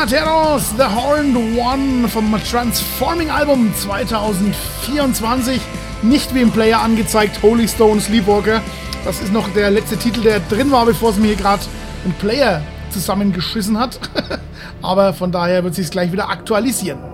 Thanateros, The Horned One vom Transforming Album 2024. Nicht wie im Player angezeigt, Holy Stone Sleepwalker. Das ist noch der letzte Titel, der drin war, bevor es mir hier gerade ein Player zusammengeschissen hat. Aber von daher wird es sich gleich wieder aktualisieren.